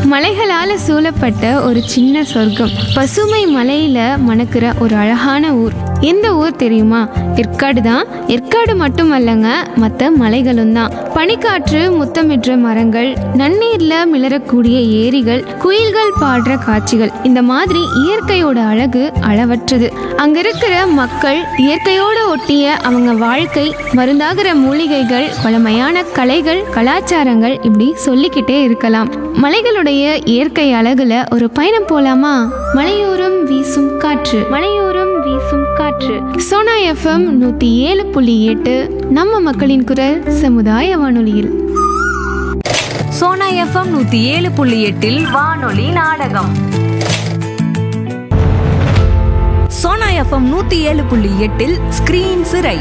மலைகளால சூழப்பட்ட ஒரு சின்ன சொர்க்கம், பசுமை மலையில மணக்கிற ஒரு அழகான ஊர். எந்த ஊர் தெரியுமா? ஏற்காடு தான். ஏற்காடு மட்டுமல்லங்க, மற்ற மலைகளும் தான். பனிக்காற்று முத்தமிடுற மரங்கள், நன்னீர்ல மிளறக்கூடிய ஏரிகள், குயில்கள் பாடுற காட்சிகள், இந்த மாதிரி இயற்கையோட அழகு அளவற்றது. அங்க இருக்கிற மக்கள், இயற்கையோட ஒட்டிய அவங்க வாழ்க்கை, மருந்தாகிற மூலிகைகள், பழமையான கலைகள், கலாச்சாரங்கள், இப்படி சொல்லிக்கிட்டே இருக்கலாம். மலைகளுடைய இயற்கை அழகுல ஒரு பயணம் போலாமா? மலையோரம் வீசும் காற்று, மலையோரம் வீசும் காற்று. சோனா எஃப்எம் 107.8 நம்ம மக்களின் குரல் சமுதாய வானொலியில். சோனா எஃப்எம் 107.8 வானொலி நாடகம். சோனா எஃப்எம் 107.8 ஸ்கிரீன் சிறை.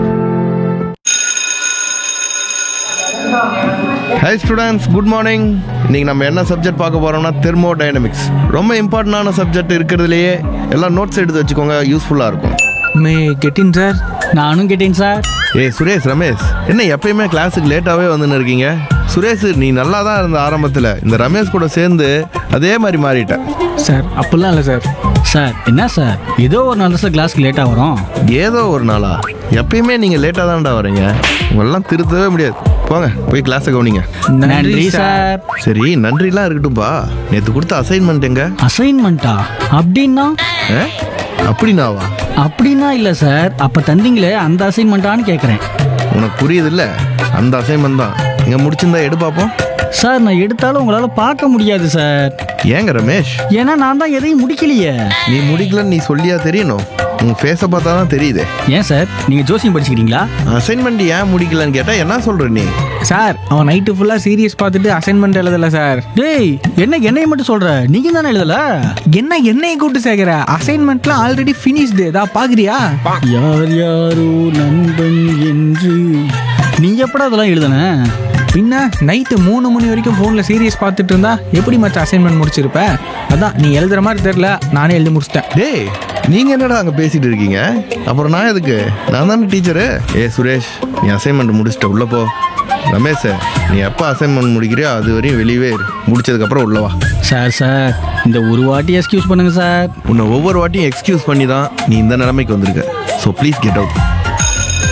Hi students, good morning. இன்றைக்கி நம்ம என்ன சப்ஜெக்ட் பார்க்க போகிறோம்னா தெர்மோடைனமிக்ஸ். ரொம்ப இம்பார்ட்டண்டான சப்ஜெக்ட் இருக்கிறதுலையே. எல்லாம் நோட்ஸ் எடுத்து வச்சுக்கோங்க, யூஸ்ஃபுல்லாக இருக்கும். மே கெட்டின் சார். நானும் கேட்டேன் சார். சுரேஷ், ரமேஷ், என்ன எப்பயுமே கிளாஸுக்கு லேட்டாகவே வந்துன்னு இருக்கீங்க? சுரேஷ், நீ நல்லா தான் இருந்த ஆரம்பத்தில், இந்த ரமேஷ் கூட சேர்ந்து அதே மாதிரி மாறிட்டேன். சார் அப்படிலாம் இல்லை சார். சார் என்ன சார், ஏதோ ஒரு நாள் சார் கிளாஸ்க்கு லேட்டாக வரும். ஏதோ ஒரு நாளா? எப்பயுமே நீங்கள் லேட்டாக தான்டா வரீங்க. உங்களெல்லாம் திருத்தவே முடியாது. போங்க, போய் கிளாஸை கவனிங்க. நன்றி சார். சரி, நன்றிலாம் இருக்கட்டும்பா. நேற்று கொடுத்த அசைன்மெண்ட் எங்க? அசைன்மெண்ட்டா? அப்படின்னா? அப்படின்னாவா? அப்படின்னா இல்லை சார், அப்போ தந்தீங்களே அந்த அசைன்மெண்ட்டான்னு கேட்குறேன். உனக்கு புரியுது இல்லை? அந்த அசைன்மெண்ட் தான். எங்கே முடிச்சிருந்தா எடு பார்ப்போம். சார் நான் எடுத்தாலும் உங்களால் பார்க்க முடியாது சார். ஏங்க ரமேஷ்? ஏன்னா நான் தான் எதையும் முடிக்கலையே. நீ முடிக்கலன்னு நீ சொல்லியா தெரியணும்? உன் ஃபேஸை பார்த்தா தான் தெரியுது. ஏன் சார், நீங்கள் ஜோசியம் படிச்சுக்கிறீங்களா? அசைன்மெண்ட் ஏன் முடிக்கலன்னு கேட்டால் என்ன சொல்கிற நீ? சார் அவன் நைட்டு ஃபுல்லாக சீரியஸ் பார்த்துட்டு அசைன்மெண்ட் எழுதலை சார். டேய், என்னையை மட்டும் சொல்கிற? நீங்கள் தானே எழுதலை? என்னையை கூப்பிட்டு சேர்க்குற? அசைன்மெண்ட்லாம் ஆல்ரெடி ஃபினிஷ்டு. ஏதாவது பார்க்குறியா? யார் யாரோ நண்பன் என்று நீ எப்படா அதெல்லாம் எழுதுன? பின்ன நைட்டு 3 மணி வரைக்கும் ஃபோனில் சீரியஸ் பார்த்துட்டு இருந்தா எப்படி மற்ற அசைன்மெண்ட் முடிச்சிருப்ப? அதான் நீ எழுதுற மாதிரி தெரில, நானே எழுதி முடிச்சிட்டேன். டேய், நீங்கள் என்னடா அங்கே பேசிகிட்டு இருக்கீங்க? அப்புறம் நான் எதுக்கு? நான் தானே டீச்சரு. சுரேஷ், நீ அசைன்மெண்ட் முடிச்சிட்ட, உள்ளே போ. ரமேஷ், நீ எப்போ அசைன்மெண்ட் முடிக்கிறியோ அது வரையும் வெளியே முடிச்சதுக்கப்புறம் உள்ளவா. சார் இந்த ஒரு வாட்டி எக்ஸ்கியூஸ் பண்ணுங்க சார். உன்னை ஒவ்வொரு வாட்டியும் எக்ஸ்கியூஸ் பண்ணி தான் நீ இந்த நிலைமைக்கு வந்திருக்க. So please get out.